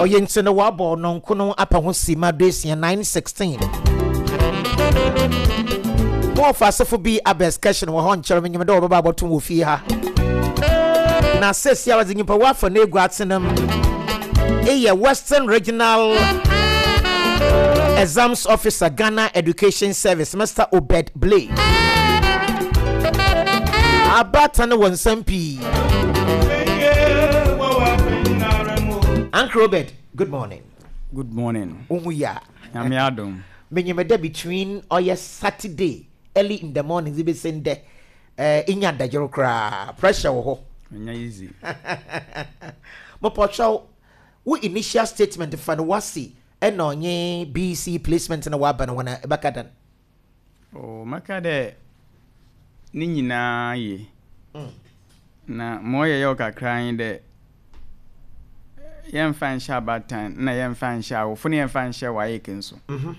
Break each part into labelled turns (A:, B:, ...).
A: Oyentene wabo no nkono apa ho sima desia 916. Mo fasefo bi abescation wo ho nkyere menyem de obaba abotum wo fie ha. Na sesia wazi nyipa wafa na egu atenam. Eye Western Regional Exams Officer Ghana Education Service Mr. Obed Blay. Abatane wonsampi. Uncle Robert, good morning.
B: Good morning.
A: Umuya.
B: Yamiadum.
A: Menyemede between Saturday early in the morning zibe sende inya dajero kra pressure wo ho.
B: Enya easy.
A: Mo pocho wo initial statement fa no wasi ena onye BC placement na waba na wana bakadan.
B: Oh, makade ni nyina ye. Na moye yo kakran de yemfa nsha batan na yemfa nsha wo fune yemfa nsha wa yekenso.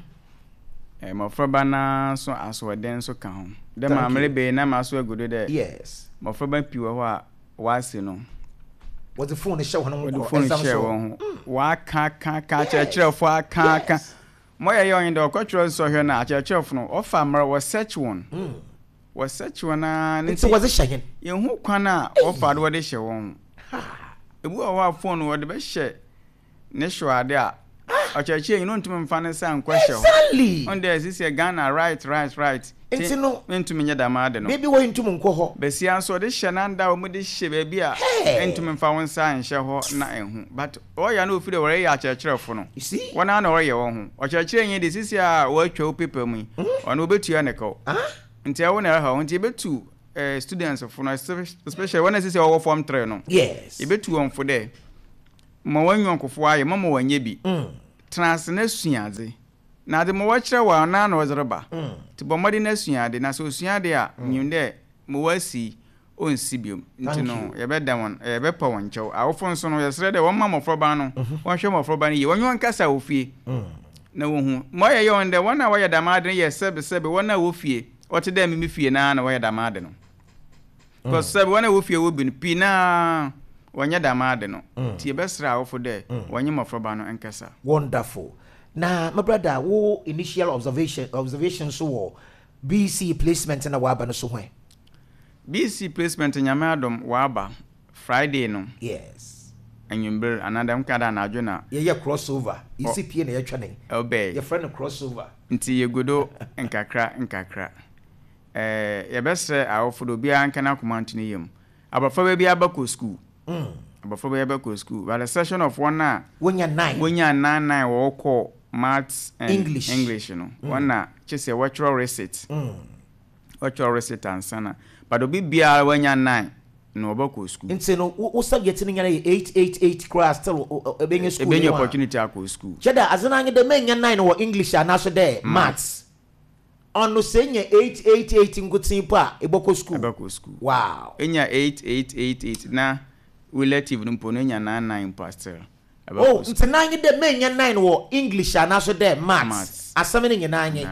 B: Mofroba na so aswoden so ka ho. De ma mrebe na maso agudo de.
A: Yes.
B: Mofroba piwo ho a wase no.
A: What the phone show hono
B: ko exam wa ka chechefo aka moye yo yin de okotro so hwe na chechefo no ofa mra wo search one. Wo search one na
A: nti was shayen.
B: Yehu kwana ofa de wo de hye won. Ebu wa phone wo de be hye ne hwade a ocheche yin no ntumi mfa ne san kwehye ho.
A: Exactly.
B: On there is Ghana right.
A: Nti no
B: ntumi nya damade no.
A: Baby wo ntumi nko ho.
B: Besi anso de hye na nda wo mu de hye ba bia ntumi mfa won san hye ho na ehu. But oya na ofide wore ya chechefo no.
A: You see?
B: Wona na wore ye wo ho. Ocheche yin de sisi a wo atwa people mu. Ona obetua ne ko. Nti awo na ha nti betu students of no especially when sisi wo form 3 no.
A: Yes.
B: Ibetu won fo de. Ma wanyonkofo aye mama wanye bi. Trans na suade. Na de mo wachire wa na na ozreba. Ti bomadi na suade na so suade a nyunde mo wasi onsi biom. Nti no ye be da won ye be pa won chew. Awofo nso no ye sere de won ma mofroba no. Won hwe mofroba no ye wonyon kasa ofie. Na wo hu. Mo ye yon de won na wo ye da madre ye sebe won na wo fie. Ote da mi fie na wo ye da madre no. Because sebe won na wo fie wo bi pi na wonye da madre no. Ti ye be sere awofo de wonye mofroba no enkasa.
A: Wonderful. Na my brother, wo initial observation so BC placement na waba no so hwen.
B: BC placement nyame adom waba Friday no.
A: Yes.
B: Anyumber anadam kada na adwena.
A: Ye crossover. ECP na ye twene.
B: Obey.
A: Your friend crossover.
B: Nti ye godo nkakra. Ye besre awofodo bia ankana komantini yem. Abafa bia abako school. Abafa bia abako school. But the session of one na
A: wonya
B: 9 wo call maths and
A: English
B: no. One na chese virtual receipt. Virtual receipt ansana. But obi bia wonya 9 no obako school.
A: Nti no wo subject ni nyana 888 class still ebenye school.
B: Ebenye opportunity ako school.
A: Cheda azana anye de menya 9 wo English ana so there maths. Ono senye 888 ngutin pa eboko school.
B: Eboko school.
A: Wow.
B: Enya 8888 na relative no no nya 99 pastor.
A: Oh, nti nanye de menya 9 wo English ana so there maths. Asame ni nyana anye.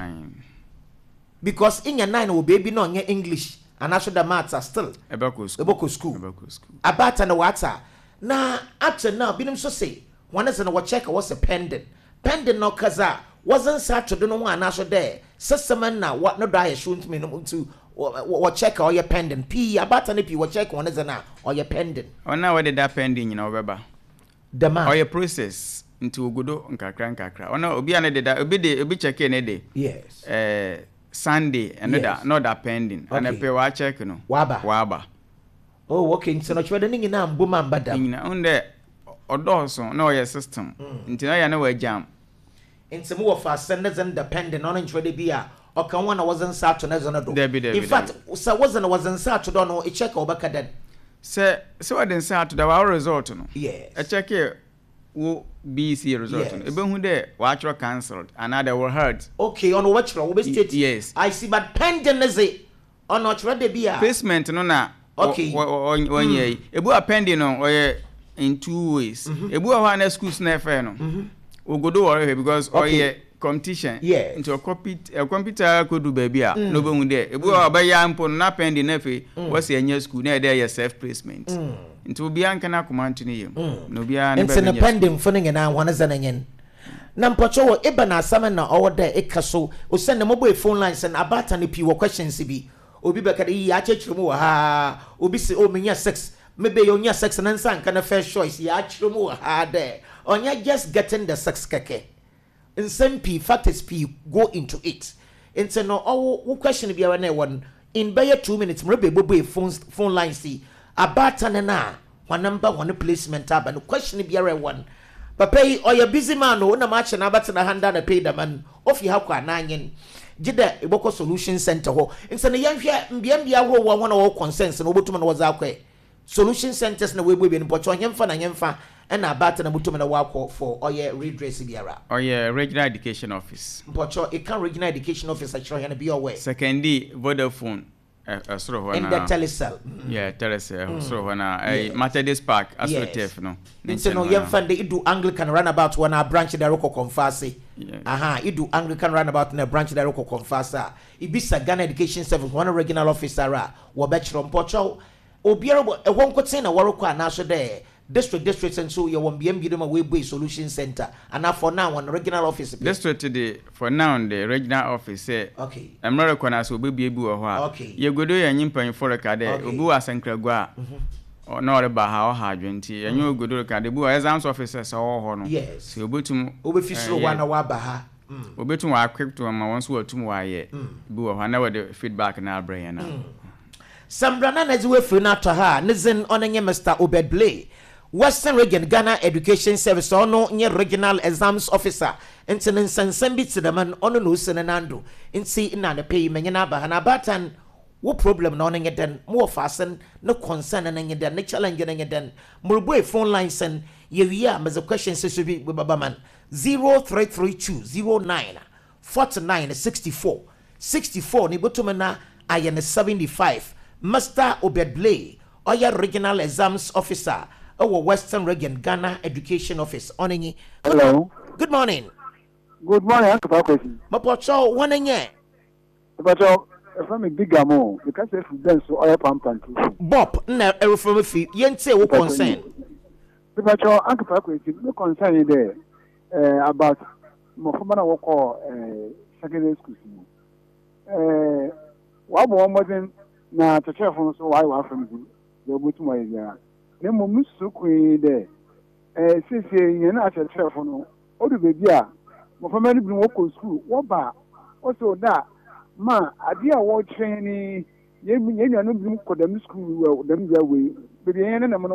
A: Because inya 9 wo baby no nya English ana so the maths are still.
B: Eboko school.
A: Abata na wata. Na after now binim so say one is na wo check what's a pending. Pending no kaza wasn't Saturday no one ana so there. Sesama na what no die shouldn't me no to what check all your pending. P abata ne p what check one is na or your pending.
B: Ona what did that pending you know beba.
A: The man
B: or your process into ogudo nkakra. Ona obi ane de da obi check ne de.
A: Yes.
B: Sunday and yes. Not that pending. Okay. And pay wa check no. Waba. Oh, okay. So no chwe ni na mbuma mbada. Nyina onde odoso na your system. Nti na ya na wa jam.
A: Nti mo fa senders and depending on chwe de bia o kan one wasn't sat to na do. In fact, so wasn't sat to no e check obaka den.
B: Say what den sat to the our result no.
A: Yes.
B: E check here wo BC result no. Ebe hu de wa actually cancelled and other were heard.
A: Okay, on what we be state.
B: Yes.
A: I see but pending is it on not ready bia.
B: Placement no na.
A: Okay.
B: One year. Ebu a pending no in 2 ways. Ebu a one schools na fair no. Ogodo worry because or ye competition
A: yes.
B: into a computer could do baby no be there e bo obaya mpo na pending na fe was a school na there self placement into obi an kana command ni yem no bia na
A: be pending funing na wana zanenyen na mpocho wo eba na asama na owo there ekaso o send na mobile phone lines and abata ne pi wo questions bi obi be kada yi achechire mu ha obi se o menya sex maybe you nya sex na nsan kana first choice ya achire mu ha there onya just getting the sex keke in some p factors p go into it into no all question be na one in by 2 minutes mrebe bobo phone line see abata na one number one placement aba no question be one papa or you busy man no na match na abata na handa na pay the man of you hakwa na anyen gida iboko solution center ho into na yanhwe mbiambia ho one or consensus no botum na waza akwa solution centers na webo be no pocho nyemfa na nyemfa and abata na botum na wakọ for oye redress biara
B: oye regional education office
A: pocho it can regional education office actually na be aware
B: secondi Vodafone sort of
A: in the telecell
B: yeah telecell sort of na Methodist Park asotef no
A: nti no yemfa de idu Anglican runabout one branch there ko confase idu Anglican runabout na branch there ko confase ibisa Ghana Education Service one regional officer wo be chiro pocho obiara e wonkote na woroko anaso there district and so you won't be able solution center and for now one regional office
B: district today for now the regional office say
A: okay
B: I'm not recognize obi be ebu ho
A: okay
B: ye godo ya nyimpan for ka de obi asankragwa o na ore ba ha o ha dwenti enyo godo ka de bu exams officers ho no
A: yes
B: so obetum
A: obefisiro wa na wa ba ha
B: obetum wa quick to ma won so atum wa ye bu ho na we feedback na brain na
A: Sambrana na ziwe free na to ha nizen onenye Mr. Obed Blay Western Region Ghana Education Service ono nye regional exams officer enti nsansan bi tidaman ono no senenando enti na ne pay menye na ba na batan wo problem na onenye den mo fasen no concern na nye den ne challenge na nye den murbo phone lines and ye wi am the question so bi baba man 033209 4964 ni botumana ayene 75 Mr. Obed Blay oya regional exams officer our Western Region Ghana Education Office onenyi.
C: Hello.
A: Good morning.
C: Good morning, Uncle Pakwesi.
A: Mapocho onenye.
C: Mapocho, from a big gamo because if then so oil pump and
A: Bob na from fi yente wo concern.
C: Mapocho, Uncle Pakwesi, no concern there about my former work secondary school. What more na to chef so why wa from the butu area. Na mo musu kwen de sese yen na chef no o do baby a mo family bi wo ko school wo ba o so da ma ade a wo train ni yen no bi ko dem school dem ya we baby yen na mo